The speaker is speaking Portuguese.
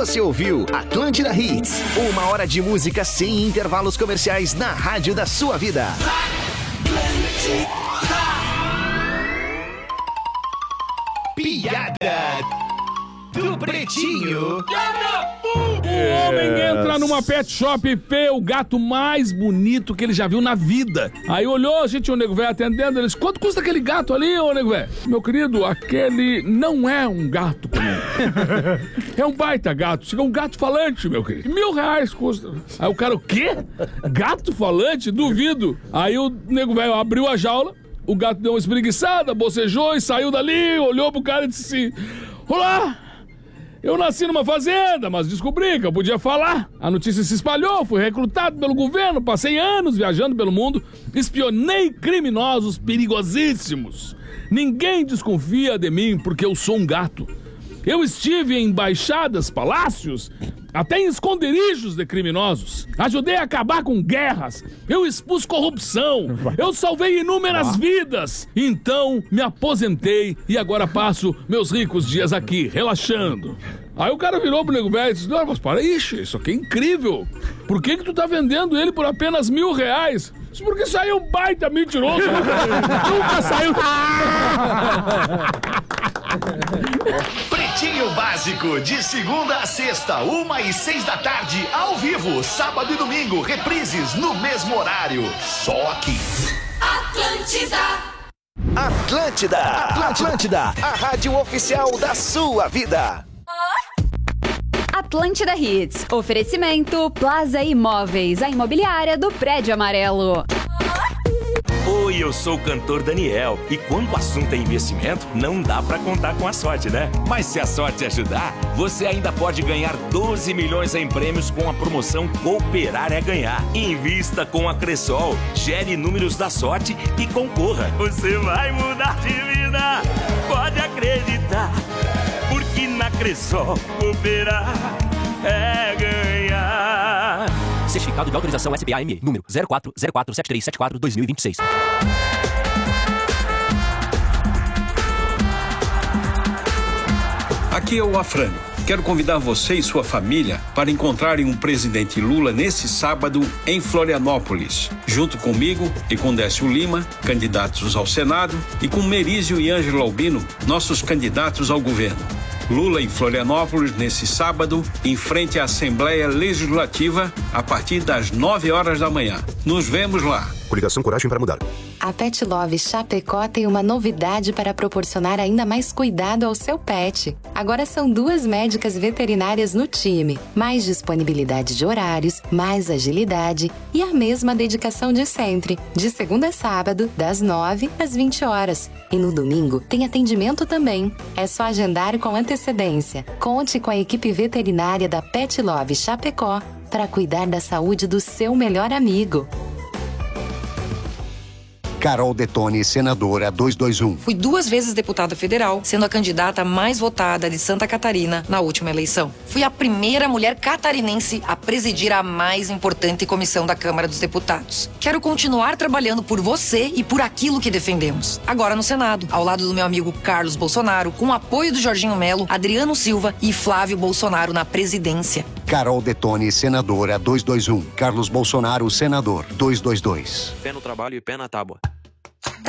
Você ouviu Atlântida Hits. 1 hora de música sem intervalos comerciais na rádio da sua vida. Piada do Pretinho. O homem entra numa pet shop e vê o gato mais bonito que ele já viu na vida. Aí olhou, gente, o nego velho atendendo, ele disse: quanto custa aquele gato ali, ô nego velho? Meu querido, aquele não é um gato comum. É um baita gato, chega um gato falante, meu querido. R$1.000 custa. Aí o cara: o quê? Gato falante? Duvido. Aí o nego velho abriu a jaula, o gato deu uma espreguiçada, bocejou e saiu dali, olhou pro cara e disse assim: olá! Eu nasci numa fazenda, mas descobri que eu podia falar. A notícia se espalhou, fui recrutado pelo governo, passei anos viajando pelo mundo, espionei criminosos perigosíssimos. Ninguém desconfia de mim porque eu sou um gato. Eu estive em embaixadas, palácios, até em esconderijos de criminosos. Ajudei a acabar com guerras. Eu expus corrupção. Eu salvei inúmeras vidas. Então, me aposentei e agora passo meus ricos dias aqui, relaxando. Aí o cara virou pro nego velho e disse: não, mas para, isso aqui é incrível. Por que tu tá vendendo ele por apenas R$1.000? Isso porque saiu um baita mentiroso. Nunca saiu. Pretinho Básico, de segunda a sexta, 1h06 da tarde, ao vivo, sábado e domingo, reprises no mesmo horário. Só aqui. Atlântida, a rádio oficial da sua vida. Atlântida Hits. Oferecimento Plaza Imóveis, a imobiliária do Prédio Amarelo. Oi, eu sou o cantor Daniel. E quando o assunto é investimento, não dá pra contar com a sorte, né? Mas se a sorte ajudar, você ainda pode ganhar 12 milhões em prêmios com a promoção Cooperar é Ganhar. Invista com a Cressol, gere números da sorte e concorra. Você vai mudar de vida, pode acreditar. Porque na Cressol, cooperar é ganhar. Certificado de autorização SBAME, número 04047374-2026. Aqui é o Afrânio. Quero convidar você e sua família para encontrarem o presidente Lula nesse sábado em Florianópolis, junto comigo e com Décio Lima, candidatos ao Senado, e com Merízio e Ângelo Albino, nossos candidatos ao governo. Lula em Florianópolis nesse sábado, em frente à Assembleia Legislativa, a partir das 9 horas da manhã. Nos vemos lá. Coligação Coragem para Mudar. A Pet Love Chapecó tem uma novidade para proporcionar ainda mais cuidado ao seu pet. Agora são 2 médicas veterinárias no time, mais disponibilidade de horários, mais agilidade e a mesma dedicação de sempre, de segunda a sábado, das 9 às 20 horas. E no domingo tem atendimento também. É só agendar com antecedência. Conte com a equipe veterinária da Pet Love Chapecó para cuidar da saúde do seu melhor amigo. Carol Detoni, senadora 221. Fui 2 vezes deputada federal, sendo a candidata mais votada de Santa Catarina na última eleição. Fui a primeira mulher catarinense a presidir a mais importante comissão da Câmara dos Deputados. Quero continuar trabalhando por você e por aquilo que defendemos. Agora no Senado, ao lado do meu amigo Carlos Bolsonaro, com o apoio do Jorginho Melo, Adriano Silva e Flávio Bolsonaro na presidência. Carol Detoni, senadora 221. Carlos Bolsonaro, senador 222. Pé no trabalho e pé na tábua.